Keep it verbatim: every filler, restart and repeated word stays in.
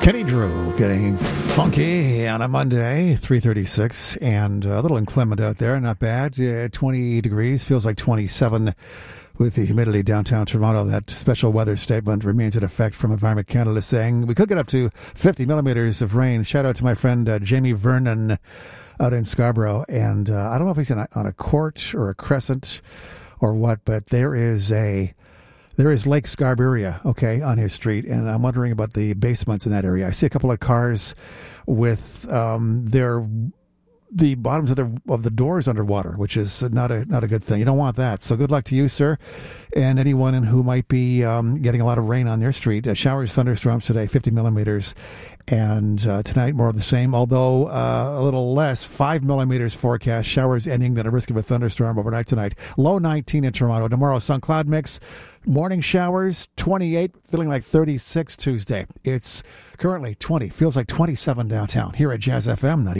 Kenny Drew getting funky on a Monday, three thirty-six, and a little inclement out there. Not bad. Uh, twenty degrees, feels like twenty-seven with the humidity downtown Toronto. That special weather statement remains in effect from Environment Canada, saying we could get up to fifty millimeters of rain. Shout out to my friend uh, Jamie Vernon out in Scarborough. And uh, I don't know if he's in a, on a court or a crescent or what, but there is a... There is Lake Scarberia, okay, on his street, and I'm wondering about the basements in that area. I see a couple of cars with um, their the bottoms of the of the doors underwater, which is not a not a good thing. You don't want that. So good luck to you, sir, and anyone who might be um, getting a lot of rain on their street. Uh, showers, thunderstorms today, fifty millimeters, and uh, tonight more of the same. Although uh, a little less, five millimeters forecast. Showers ending, then a risk of a thunderstorm overnight tonight. Low nineteen in Toronto. Tomorrow, sun cloud mix. Morning showers, twenty-eight, feeling like thirty-six Tuesday. It's currently twenty, feels like twenty-seven downtown here at Jazz F M.